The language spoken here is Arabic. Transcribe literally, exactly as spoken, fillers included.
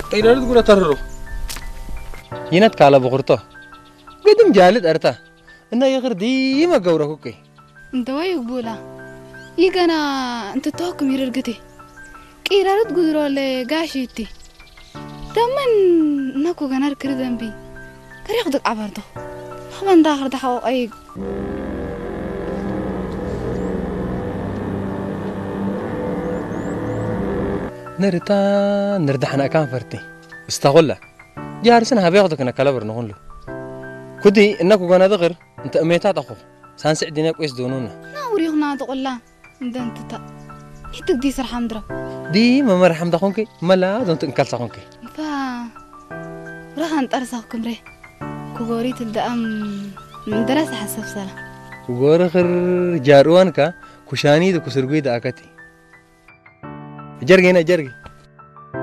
قيرارد قرا تررو ينات كالا بغرطه قدم جالد أرتا إنه يغير ديما قورا كوكي انت وايق بولا يقنا انت توكم يرقتي قيرارد قدرو اللي قاشيتي دمن نكو غنار كردن بي كريخدك عبرتو خمان داخر دحو أي نرتا نردحنا كان فرتي استغله جارسنا هبياخدك انا كلابر نقول له كدي انكو غنا دغر انت اميتات اخو سانس عدينا كويس دونونا ناوري هنا تقول انت انت تا نيتك دي سر حمدرا دي ما مرحم دخونكي ملا دونت انكل سخونكي فا رهن ترسخكم ري كوغوريت الدم دراسة حسب سلا وغورخر جاروانكا كشاني دو كسرغوي دا اكتي جرغينا جرغي